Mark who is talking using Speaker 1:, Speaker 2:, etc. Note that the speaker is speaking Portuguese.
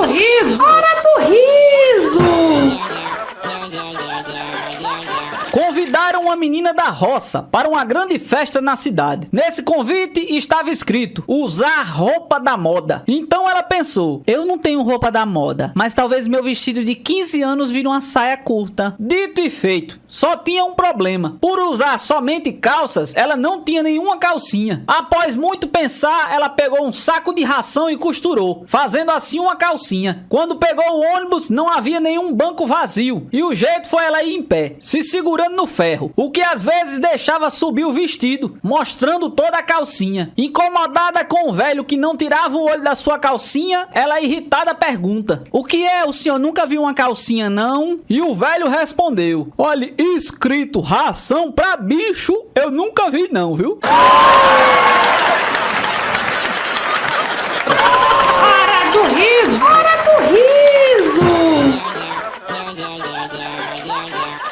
Speaker 1: riso! Hora do riso!
Speaker 2: Convidaram uma menina da roça para uma grande festa na cidade. Nesse convite estava escrito: usar roupa da moda. Então ela pensou: eu não tenho roupa da moda, mas talvez meu vestido de 15 anos vire uma saia curta. Dito e feito. Só tinha um problema. Por usar somente calças, ela não tinha nenhuma calcinha. Após muito pensar, ela pegou um saco de ração e costurou, fazendo assim uma calcinha. Quando pegou o ônibus, não havia nenhum banco vazio. E o jeito foi ela ir em pé, se segurando no ferro, o que às vezes deixava subir o vestido, mostrando toda a calcinha. Incomodada com o velho que não tirava o olho da sua calcinha, ela irritada pergunta: o que é? O senhor nunca viu uma calcinha, não? E o velho respondeu: olhe, escrito ração pra bicho, eu nunca vi não, viu?
Speaker 1: Hora do riso! Hora do riso!